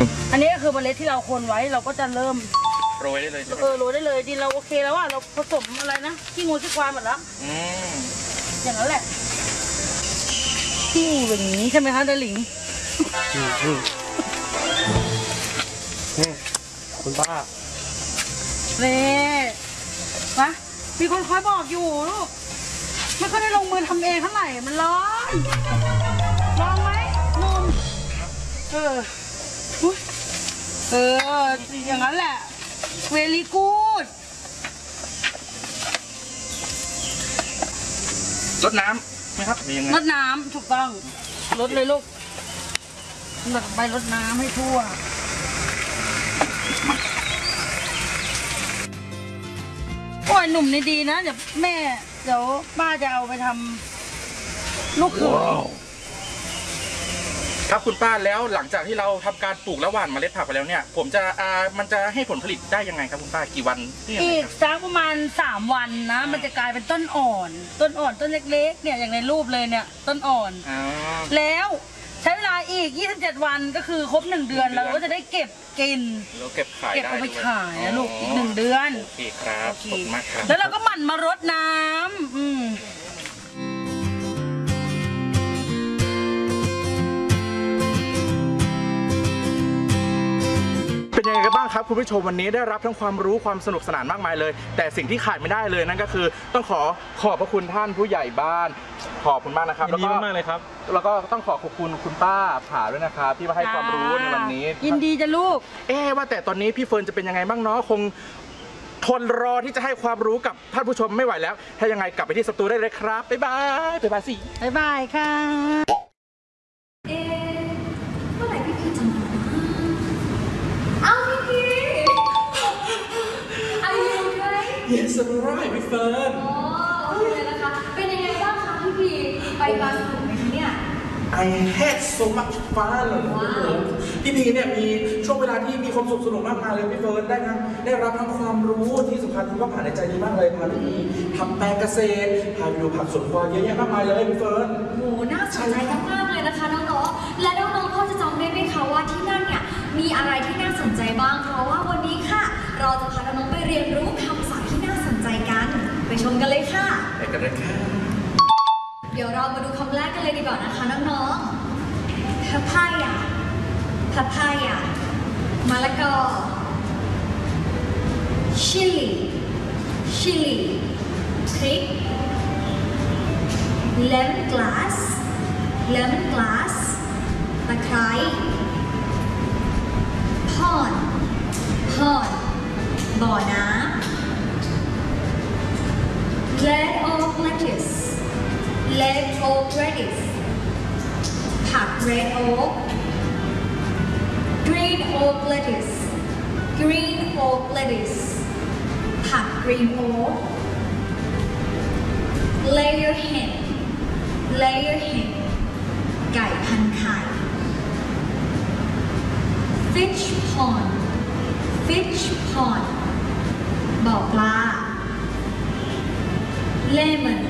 อันนี้ก็คือเมล็ดที่เราคนไว้เราก็จะเริ่มโรยได้เลยโรยได้เลยดินเราโอเคแล้วว่าเราผสมอะไรนะขี้งูขี้ควายหมดแล้วอย่างนั้นแหละที่อย่างนี้ใช่ไหมคะเดลิงคุณป้าเน่ปะมีคนคอยบอกอยู่ลูกไม่ค่อยได้ลงมือทำเองเท่าไหร่มันร้อนลองไหมนุ่มอย่างนั้นแหละเวลี่กูดรดน้ำไหมครับหรือยังไงรดน้ำถูกต้องรดเลยลูกหลักใบรดน้ำให้ทั่วโอ้ยหนุ่มนี่ดีนะเดี๋ยวป้าจะเอาไปทำลูกเขยครับคุณป้าแล้วหลังจากที่เราทำการปลูกและหว่านเมล็ดผักไปแล้วเนี่ยมันจะให้ผลผลิตได้ยังไงครับคุณป้ากี่วันอีกสักประมาณ3 วันนะมันจะกลายเป็นต้นอ่อนต้นเล็กๆเนี่ยอย่างในรูปเลยเนี่ยต้นอ่อนแล้วใช้เวลาอีก27 วันก็คือครบ1 เดือนเราก็จะได้เก็บกินแล้วเก็บขายได้เอาไปขายนะลูกอีก1 เดือนโอเคครับขอบคุณมากครับแล้วเราก็หมั่นมารดน้ำเป็นยังไงกันบ้างครับคุณผู้ชมวันนี้ได้รับทั้งความรู้ความสนุกสนานมากมายเลยแต่สิ่งที่ขาดไม่ได้เลยนั่นก็คือต้องขอบพระคุณท่านผู้ใหญ่บ้านขอบคุณมากนะครับยินดีมากเลยครับแล้วก็ต้องขอบคุณคุณป้าผาด้วยนะครับที่มาให้ความรู้ในวันนี้ยินดีจะลูกว่าแต่ตอนนี้พี่เฟิร์นจะเป็นยังไงบ้างเนาะคงทนรอที่จะให้ความรู้กับท่านผู้ชมไม่ไหวแล้วถ้ายังไงกลับไปที่สตูได้เลยครับบ๊ายบายสิบ๊ายบายค่ะเมื่อไหร่พี่พีจะมาเอาพี่พี Are you okay? Yes I'm alright พี่เฟิร์นโอเคนะคะเป็นยังไงบ้างคะพี่พีไปบาสนุกไหมคะเนี่ย I had so much fun พี่พีเนี่ยมีช่วงเวลาที่มีความสุขสนุกมากมายเลยพี่เฟิร์นได้รับทั้งความรู้ที่สำคัญคุณก็ผ่านในใจดีมากเลยพาพี่ทำแปลงเกษตรพาไปดูผักสวนครัวเยอะแยะมากมายเลยพี่เฟิร์นโหน่าสนใจมากๆเลยนะคะน้องๆและน้องๆพอจะจำได้ไหมคะว่าที่นั่นเนี่ยมีอะไรที่น่าสนใจบ้างเพราะว่าวันนี้ค่ะเราจะพาน้องๆไปเรียนรู้คำศัพท์ที่น่าสนใจกันไปชมกันเลยค่ะไปกันเลยค่ะเดี๋ยวเรามาดูคำแรกกันเลยดีกว่านะคะน้องๆpapaya มะละกอ chili พริก lemon grass ตะไคร้ pond บ่อน้ำ red oak lettuce ผัก red oak green oak lettuce ผัก green oak layer hen ไก่พันไข่ fish pond บ่อปลา lemon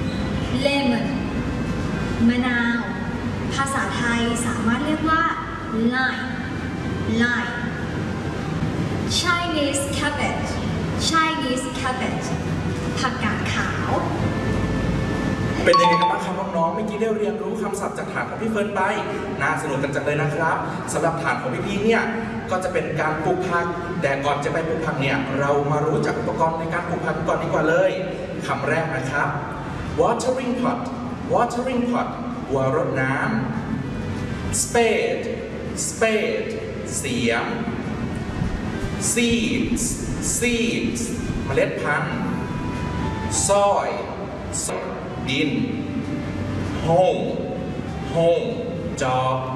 มะนาวภาษาไทยสามารถเรียกว่า lime Chinese cabbage ผักกาดขาวเป็นยังไงกันบ้างครับน้องๆเมื่อกี้ได้เรียนรู้คำศัพท์จากฐานของพี่เฟิร์นไปน่าสนุกกันจังเลยนะครับสำหรับฐานของพี่เนี่ยก็จะเป็นการปลูกผักแต่ก่อนจะไปปลูกผักเนี่ยเรามารู้จักอุปกรณ์ในการปลูกผักก่อนดีกว่าเลยคำแรกนะครับ watering pot หัวรดน้ำ spade เสียม seeds เมล็ดพันธุ์ soil ดิน home จอบ